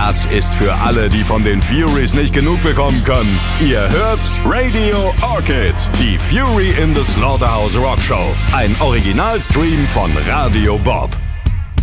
Das ist für alle, die von den Furies nicht genug bekommen können. Ihr hört Radio Orchid, die Fury in the Slaughterhouse Rock Show. Ein Originalstream von Radio Bob.